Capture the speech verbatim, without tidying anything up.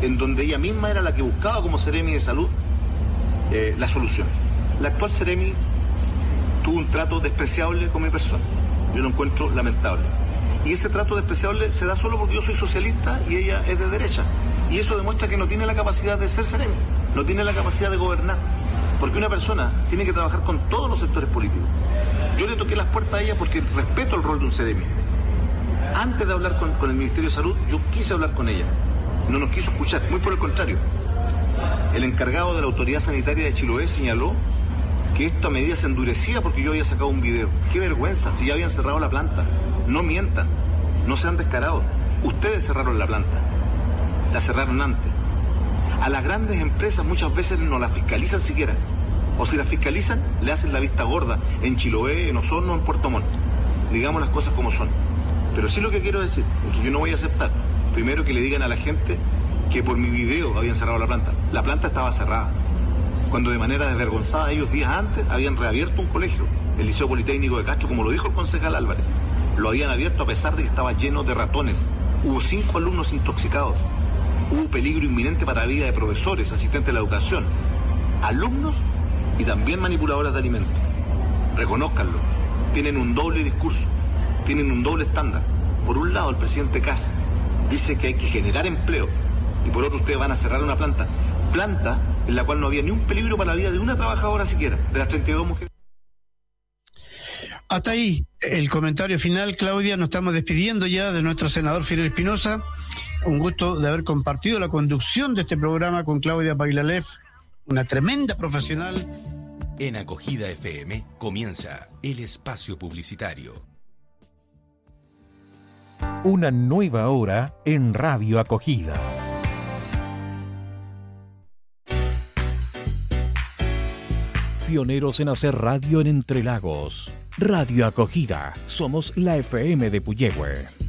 en donde ella misma era la que buscaba como Seremi de Salud eh, la solución. La actual Seremi tuvo un trato despreciable con mi persona. Yo lo encuentro lamentable. Y ese trato despreciable se da solo porque yo soy socialista y ella es de derecha. Y eso demuestra que no tiene la capacidad de ser Seremi, no tiene la capacidad de gobernar. Porque una persona tiene que trabajar con todos los sectores políticos. Yo le toqué las puertas a ella porque respeto el rol de un Seremi. Antes de hablar con, con el Ministerio de Salud, yo quise hablar con ella. No nos quiso escuchar, muy por el contrario. El encargado de la autoridad sanitaria de Chiloé señaló que esta medida se endurecía porque yo había sacado un video. ¡Qué vergüenza! Si ya habían cerrado la planta. No mientan, no sean descarados. Ustedes cerraron la planta. La cerraron antes. A las grandes empresas muchas veces no la fiscalizan siquiera. O si la fiscalizan, le hacen la vista gorda en Chiloé, en Osorno, en Puerto Montt. Digamos las cosas como son. Pero sí lo que quiero decir es que yo no voy a aceptar, primero, que le digan a la gente que por mi video habían cerrado la planta. La planta estaba cerrada, cuando de manera desvergonzada ellos días antes habían reabierto un colegio, el Liceo Politécnico de Castro, como lo dijo el concejal Álvarez. Lo habían abierto a pesar de que estaba lleno de ratones. Hubo cinco alumnos intoxicados. Hubo peligro inminente para la vida de profesores, asistentes de la educación, alumnos y también manipuladoras de alimentos. Reconózcanlo. Tienen un doble discurso, tienen un doble estándar. Por un lado, el presidente Kast dice que hay que generar empleo y por otro ustedes van a cerrar una planta. Planta en la cual no había ni un peligro para la vida de una trabajadora siquiera, de las treinta y dos mujeres. Hasta ahí el comentario final, Claudia. Nos estamos despidiendo ya de nuestro senador Fidel Espinosa. Un gusto de haber compartido la conducción de este programa con Claudia Paglalef, una tremenda profesional. En Acogida F M comienza el espacio publicitario. Una nueva hora en Radio Acogida. Pioneros en hacer radio en Entre Lagos. Radio Acogida. Somos la F M de Puyehue.